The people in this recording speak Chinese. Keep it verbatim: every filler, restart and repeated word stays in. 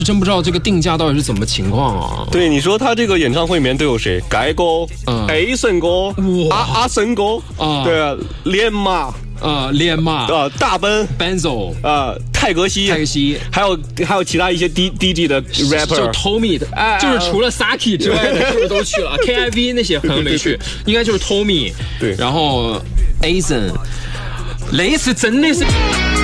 真不知道这个定价到底是怎么情况啊？ 对，你说他这个演唱会里面都有谁？盖哥、嗯、A 神哥、阿阿神哥啊，对啊，连马。 呃，连马呃，大奔 Benzo 呃，泰格西， 泰格西， 还有还有其他一些 D D J 的 rapper， 就 Tommy 的，哎、就是除了 Saki 之外的，是不是都去了？K I V 那些可能没去，应该就是 Tommy， 对， 然后 Ason， 雷是真的是。